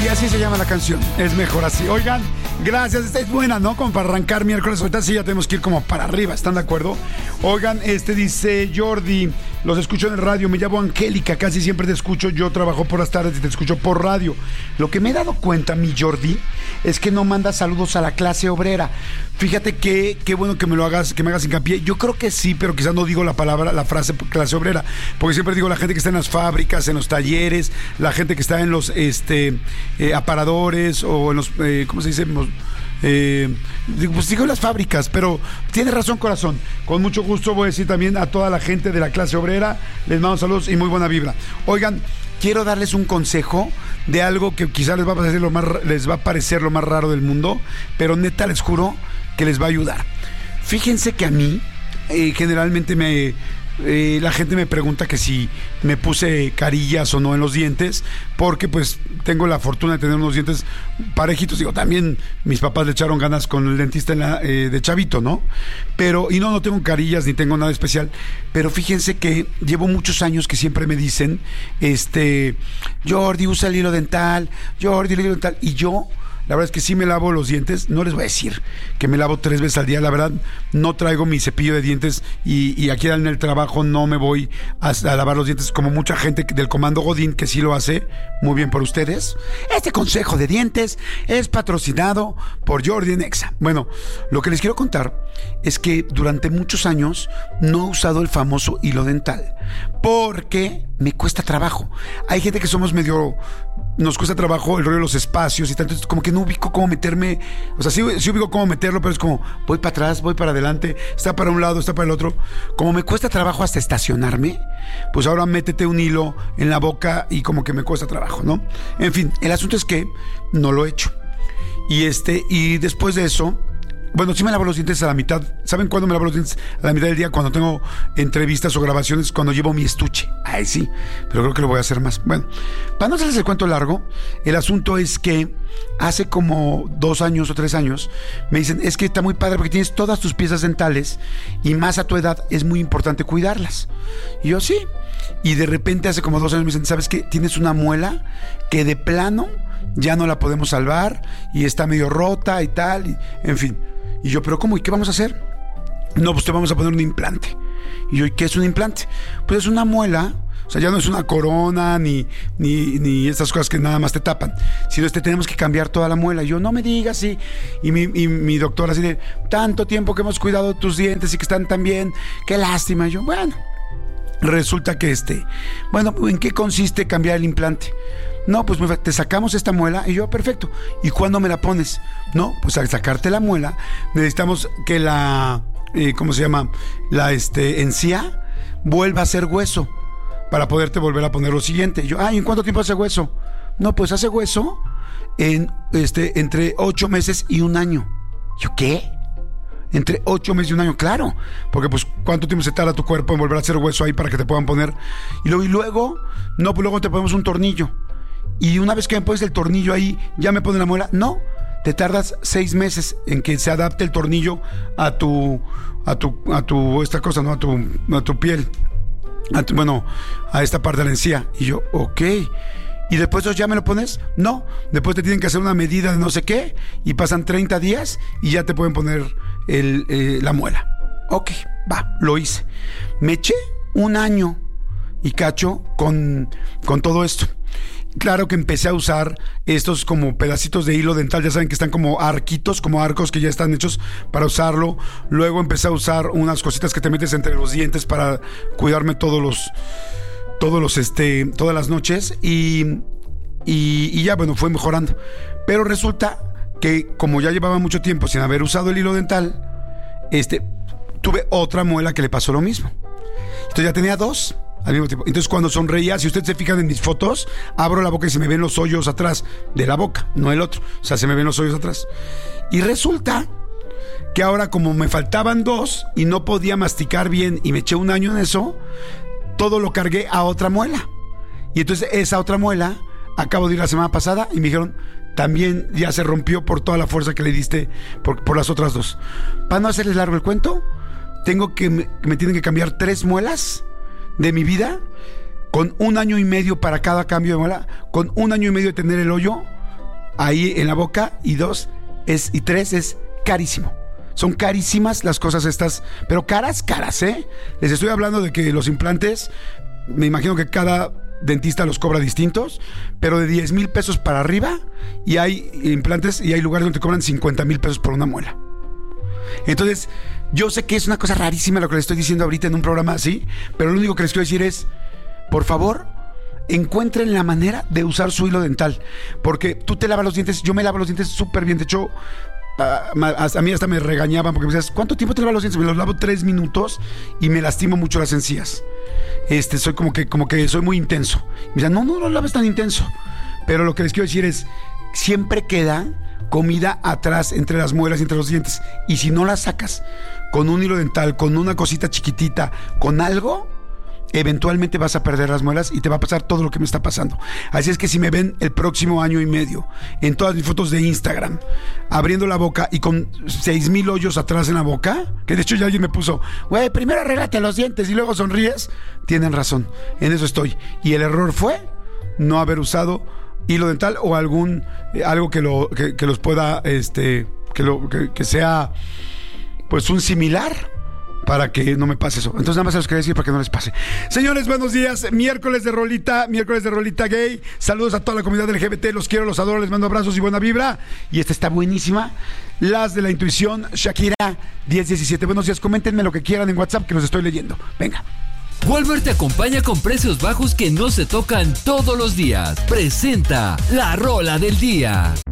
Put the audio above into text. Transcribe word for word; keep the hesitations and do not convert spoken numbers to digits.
Y así se llama la canción, es mejor así. Oigan, gracias, esta es buena, ¿no? Como para arrancar miércoles, ahorita sí ya tenemos que ir como para arriba, ¿están de acuerdo? Oigan, este dice Jordi, los escucho en el radio, me llamo Angélica, casi siempre te escucho, yo trabajo por las tardes y te escucho por radio. Lo que me he dado cuenta, mi Jordi, es que no manda saludos a la clase obrera. Fíjate que qué bueno que me lo hagas, que me hagas hincapié. Yo creo que sí, pero quizás no digo la palabra, la frase clase obrera, porque siempre digo la gente que está en las fábricas, en los talleres, la gente que está en los este eh, aparadores o en los, eh, ¿cómo se dice? Eh, pues digo las fábricas, pero tiene razón, corazón. Con mucho gusto voy a decir también a toda la gente de la clase obrera, les mando saludos y muy buena vibra. Oigan, quiero darles un consejo de algo que quizás les va a parecer lo más, les va a parecer lo más raro del mundo, pero neta les juro que les va a ayudar. Fíjense que a mí eh, generalmente me eh, la gente me pregunta que si me puse carillas o no en los dientes, porque pues tengo la fortuna de tener unos dientes parejitos. Digo, también mis papás le echaron ganas con el dentista en la, eh, de chavito, ¿no? Pero, y no, no tengo carillas ni tengo nada especial, pero fíjense que llevo muchos años que siempre me dicen, este, Jordi, usa el hilo dental, Jordi, el hilo dental, y yo... La verdad es que sí me lavo los dientes. No les voy a decir que me lavo tres veces al día. La verdad, no traigo mi cepillo de dientes y, y aquí en el trabajo no me voy a, a lavar los dientes como mucha gente del Comando Godín que sí lo hace. Muy bien por ustedes. Este consejo de dientes es patrocinado por Jordi en Exa. Bueno, lo que les quiero contar es que durante muchos años no he usado el famoso hilo dental porque me cuesta trabajo. Hay gente que somos medio... Nos cuesta trabajo el rollo de los espacios y tanto, como que no ubico cómo meterme, o sea, sí, sí ubico cómo meterlo, pero es como, voy para atrás, voy para adelante, está para un lado, está para el otro. Como me cuesta trabajo hasta estacionarme, pues ahora métete un hilo en la boca y como que me cuesta trabajo, ¿no? En fin, el asunto es que no lo he hecho. Y este, y después de eso... Bueno, sí me lavo los dientes a la mitad. ¿Saben cuándo me lavo los dientes? A la mitad del día, cuando tengo entrevistas o grabaciones, cuando llevo mi estuche. Ay, sí, pero creo que lo voy a hacer más. Bueno, para no hacerles el cuento largo, el asunto es que hace como dos años o tres años me dicen, es que está muy padre porque tienes todas tus piezas dentales y más a tu edad es muy importante cuidarlas. Y yo, sí. Y de repente hace como dos años me dicen, ¿sabes qué? Tienes una muela que de plano ya no la podemos salvar y está medio rota y tal, y, en fin. Y yo, ¿pero cómo? ¿Y qué vamos a hacer? No, pues te vamos a poner un implante. Y yo, ¿y qué es un implante? Pues es una muela, o sea, ya no es una corona ni, ni, ni estas cosas que nada más te tapan, sino este, tenemos que cambiar toda la muela. Y yo, no me digas, sí. Y mi, y mi doctora así de, tanto tiempo que hemos cuidado tus dientes y que están tan bien, qué lástima. Y yo, bueno, resulta que este, bueno, ¿en qué consiste cambiar el implante? No, pues te sacamos esta muela. Y yo, perfecto. ¿Y cuándo me la pones? No, pues al sacarte la muela necesitamos que la, eh, ¿cómo se llama? La este, encía vuelva a ser hueso para poderte volver a poner lo siguiente. Y yo, ah, ¿y en cuánto tiempo hace hueso? No, pues hace hueso en, este, entre ocho meses y un año. ¿Yo qué? Entre ocho meses y un año, claro. Porque pues, ¿cuánto tiempo se tarda tu cuerpo en volver a hacer hueso ahí para que te puedan poner? Y luego, y luego no, pues luego te ponemos un tornillo. Y una vez que me pones el tornillo ahí, ¿ya me ponen la muela? No, te tardas seis meses en que se adapte el tornillo a tu, a tu, a tu, esta cosa, ¿no? A tu, a tu piel, a tu, bueno, a esta parte de la encía. Y yo, ok. ¿Y después ya me lo pones? No, después te tienen que hacer una medida de no sé qué, y pasan treinta días y ya te pueden poner el, eh, la muela. Ok, va, lo hice. Me eché un año y cacho con, con todo esto. Claro que empecé a usar estos como pedacitos de hilo dental, ya saben que están como arquitos, como arcos que ya están hechos para usarlo. Luego empecé a usar unas cositas que te metes entre los dientes para cuidarme todos los, todos los, este, todas las noches y, y, y ya, bueno, fue mejorando. Pero resulta que como ya llevaba mucho tiempo sin haber usado el hilo dental, este, tuve otra muela que le pasó lo mismo. Entonces ya tenía dos al mismo tiempo. Entonces cuando sonreía, si ustedes se fijan en mis fotos, abro la boca y se me ven los hoyos atrás de la boca, no el otro, o sea, se me ven los hoyos atrás. Y resulta que ahora, como me faltaban dos y no podía masticar bien y me eché un año en eso, todo lo cargué a otra muela. Y entonces esa otra muela, acabo de ir la semana pasada y me dijeron, también ya se rompió por toda la fuerza que le diste por, por las otras dos. Para no hacerles largo el cuento, tengo que me, me tienen que cambiar tres muelas de mi vida, con un año y medio para cada cambio de muela, con un año y medio de tener el hoyo, ahí en la boca, y dos, es, y tres, es carísimo. Son carísimas las cosas estas, pero caras, caras, ¿eh? Les estoy hablando de que los implantes, me imagino que cada dentista los cobra distintos, pero de diez mil pesos para arriba, y hay implantes y hay lugares donde te cobran cincuenta mil pesos por una muela. Entonces, yo sé que es una cosa rarísima lo que les estoy diciendo ahorita en un programa así, pero lo único que les quiero decir es, por favor, encuentren la manera de usar su hilo dental, porque tú te lavas los dientes, yo me lavo los dientes súper bien, de hecho, a, a mí hasta me regañaban porque me decías, ¿cuánto tiempo te lavas los dientes? Me los lavo tres minutos y me lastimo mucho las encías. Este, soy como que, como que soy muy intenso. Me decían, no, no lo laves tan intenso. Pero lo que les quiero decir es, siempre queda comida atrás entre las muelas y entre los dientes. Y si no la sacas con un hilo dental, con una cosita chiquitita, con algo, eventualmente vas a perder las muelas y te va a pasar todo lo que me está pasando. Así es que si me ven el próximo año y medio en todas mis fotos de Instagram abriendo la boca y con seis mil hoyos atrás en la boca, que de hecho ya alguien me puso, güey, primero arréglate los dientes y luego sonríes, tienen razón, en eso estoy. Y el error fue no haber usado hilo dental o algún eh, algo que lo que, que los pueda este que lo que, que sea pues un similar, para que no me pase eso. Entonces nada más se los quería decir para que no les pase. Señores, buenos días. Miércoles de Rolita, miércoles de Rolita Gay. Saludos a toda la comunidad L G B T. Los quiero, los adoro, les mando abrazos y buena vibra. Y esta está buenísima. Las de la intuición, Shakira diez diecisiete. Buenos días, coméntenme lo que quieran en WhatsApp que los estoy leyendo. Venga. Walmart te acompaña con precios bajos que no se tocan todos los días. Presenta la rola del día.